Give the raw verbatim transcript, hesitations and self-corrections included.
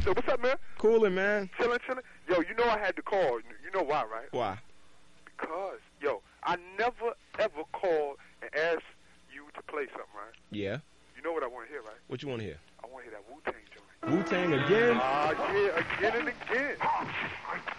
So what's up, man? Coolin', man. Chillin', chillin'. Yo, you know I had to call. You know why, right? Why? Because, yo, I never, ever called and asked you to play something, right? Yeah. You know what I want to hear, right? What you want to hear? I want to hear that Wu-Tang joint. Wu-Tang again? Ah, uh, yeah, again and again.